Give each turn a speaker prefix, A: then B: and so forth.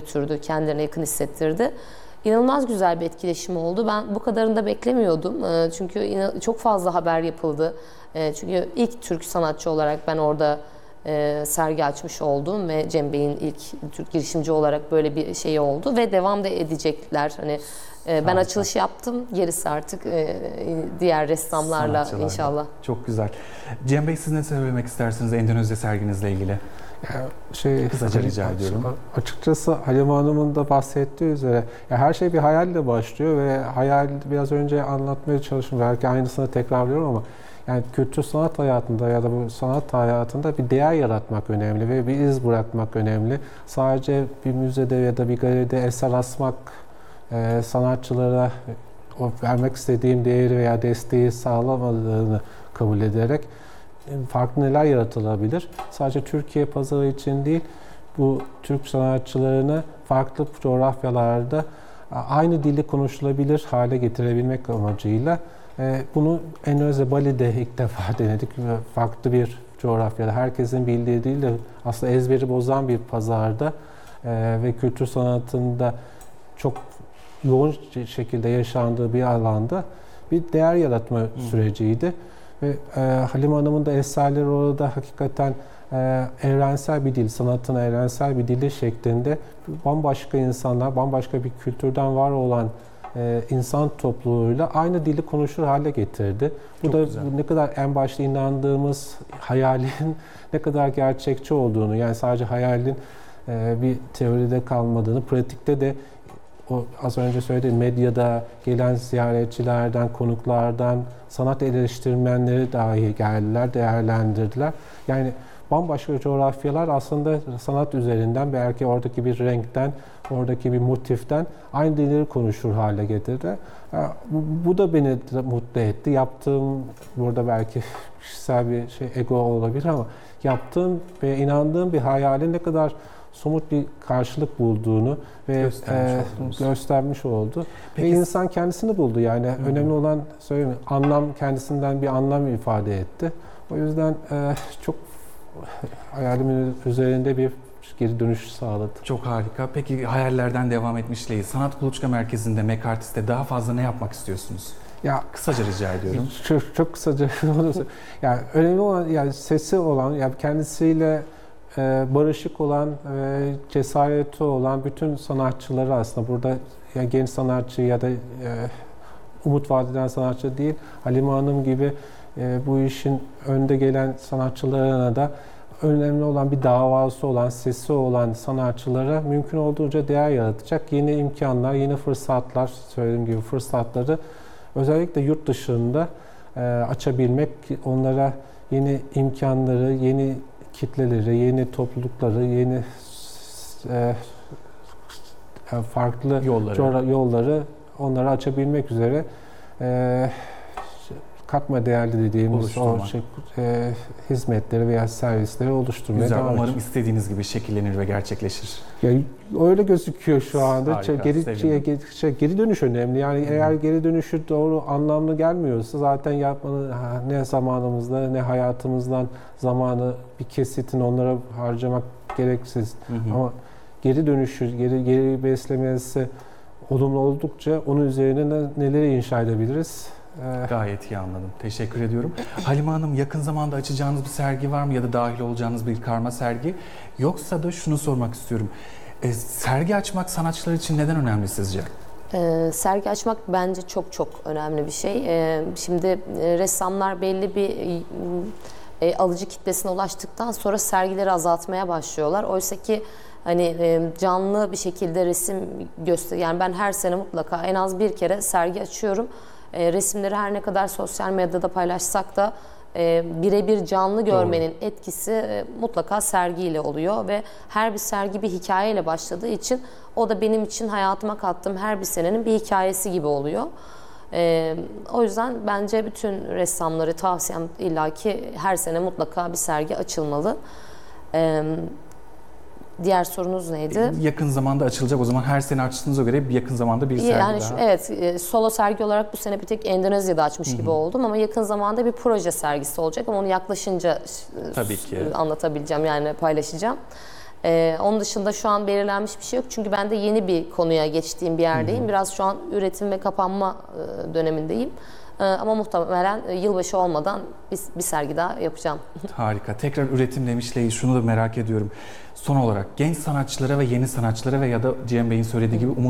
A: götürdü, kendilerine yakın hissettirdi. İnanılmaz güzel bir etkileşim oldu. Ben bu kadarını da beklemiyordum. Çünkü çok fazla haber yapıldı. Çünkü ilk Türk sanatçı olarak ben orada sergi açmış oldum ve Cem Bey'in ilk Türk girişimci olarak böyle bir şey oldu ve devam da edecekler. Hani ben açılış yaptım, gerisi artık diğer ressamlarla inşallah.
B: Çok güzel. Cem Bey, siz ne söylemek istersiniz Endonezya serginizle ilgili? Kısaca rica ediyorum.
C: Açıkçası Halime Hanım'ın da bahsettiği üzere her şey bir hayalle başlıyor ve hayal biraz önce anlatmaya çalıştım. Belki aynısını tekrarlıyorum ama yani kültür sanat hayatında ya da bu sanat hayatında bir değer yaratmak önemli ve bir iz bırakmak önemli. Sadece bir müzede ya da bir galeride eser asmak sanatçılara o vermek istediğim değeri veya desteği sağlamadığını kabul ederek farklı neler yaratılabilir. Sadece Türkiye pazarı için değil, bu Türk sanatçılarını farklı coğrafyalarda aynı dili konuşulabilir hale getirebilmek amacıyla bunu Endonezya Bali'de ilk defa denedik. Farklı bir coğrafyada, herkesin bildiği değil de aslında ezberi bozan bir pazarda ve kültür sanatında çok yoğun şekilde yaşandığı bir alanda bir değer yaratma süreciydi. Ve Halime Hanım'ın da eserleri orada hakikaten evrensel bir dil, sanatın evrensel bir dili şeklinde bambaşka insanlar, bambaşka bir kültürden var olan insan topluluğuyla aynı dili konuşur hale getirdi. Bu da ne kadar en başta inandığımız hayalin ne kadar gerçekçi olduğunu, yani sadece hayalin bir teoride kalmadığını, pratikte de o az önce söylediğim medyada gelen ziyaretçilerden, konuklardan, sanat eleştirmenleri dahi geldiler, değerlendirdiler. Yani bambaşka coğrafyalar aslında sanat üzerinden belki oradaki bir renkten, oradaki bir motiften aynı dilleri konuşur hale getirdi. Bu da beni mutlu etti. Yaptığım, burada belki kişisel bir ego olabilir ama yaptığım ve inandığım bir hayalin ne kadar somut bir karşılık bulduğunu ve göstermiş oldu. Peki, ve insan kendisini buldu. Yani önemli olan anlam, kendisinden bir anlam ifade etti. O yüzden çok hayalimin üzerinde bir geri dönüş sağladı.
B: Çok harika. Peki hayallerden devam etmişleyiz. Sanat Kuluçka Merkezi'nde, Mekartist'te daha fazla ne yapmak istiyorsunuz?
C: Ya
B: kısaca rica ediyorum.
C: Çok kısaca. Yani önemli olan, yani sesi olan, yani kendisiyle barışık olan, cesareti olan bütün sanatçıları aslında burada, yani genç sanatçı ya da umut vaat eden sanatçı değil, Halime Hanım gibi bu işin önde gelen sanatçılarına da önemli olan bir davası olan, sesi olan sanatçılara mümkün olduğunca değer yaratacak yeni imkanlar, yeni fırsatlar, söylediğim gibi fırsatları özellikle yurt dışında açabilmek, onlara yeni imkanları, yeni kitleleri, yeni toplulukları, yeni farklı yolları onlara açabilmek üzere katma değerli dediğimiz hizmetleri veya servisleri oluşturmaya
B: güzel,
C: devam
B: umarım istediğiniz gibi şekillenir ve gerçekleşir.
C: Yani öyle gözüküyor şu anda.
B: Harika,
C: geri dönüş önemli. Yani eğer geri dönüşü doğru anlamlı gelmiyorsa zaten yapmanın ne zamanımızda ne hayatımızdan zamanı bir kesitin onlara harcamak gereksiz. Ama geri dönüşü, geri beslemesi olumlu oldukça onun üzerine neleri inşa edebiliriz?
B: Gayet iyi anladım. Teşekkür ediyorum. Halime Hanım, yakın zamanda açacağınız bir sergi var mı ya da dahil olacağınız bir karma sergi? Yoksa da şunu sormak istiyorum. Sergi açmak sanatçılar için neden önemli sizce?
A: Sergi açmak bence çok çok önemli bir şey. Şimdi ressamlar belli bir alıcı kitlesine ulaştıktan sonra sergileri azaltmaya başlıyorlar. Oysa ki hani canlı bir şekilde resim yani ben her sene mutlaka en az bir kere sergi açıyorum. Resimleri her ne kadar sosyal medyada paylaşsak da birebir canlı görmenin etkisi mutlaka sergiyle oluyor ve her bir sergi bir hikayeyle başladığı için o da benim için hayatıma kattığım her bir senenin bir hikayesi gibi oluyor. O yüzden bence bütün ressamları tavsiyem illaki her sene mutlaka bir sergi açılmalı. Diğer sorunuz neydi?
B: Yakın zamanda açılacak, o zaman her sene açtığınıza göre yakın zamanda bir sergi
A: yani
B: daha.
A: Evet, solo sergi olarak bu sene bir tek Endonezya'da açmış gibi oldum ama yakın zamanda bir proje sergisi olacak ama onu yaklaşınca
B: tabii ki
A: anlatabileceğim, yani paylaşacağım. Onun dışında şu an belirlenmiş bir şey yok. Çünkü ben de yeni bir konuya geçtiğim bir yerdeyim. Biraz şu an üretim ve kapanma dönemindeyim. Ama muhtemelen yılbaşı olmadan bir sergi daha yapacağım.
B: Harika. Tekrar üretim demişleyiz. Şunu da merak ediyorum. Son olarak genç sanatçılara ve yeni sanatçılara ve ya da Cem Bey'in söylediği gibi